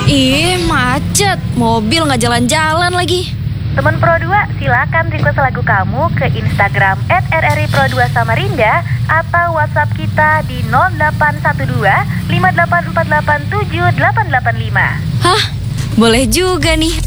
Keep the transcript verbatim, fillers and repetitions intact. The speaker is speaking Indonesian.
Ih, macet. Mobil nggak jalan-jalan lagi. Teman Pro dua, silakan request lagu kamu ke Instagram et r r i pro dua Samarinda atau WhatsApp kita di nol delapan satu dua lima delapan empat delapan tujuh delapan delapan lima. Hah? Boleh juga nih.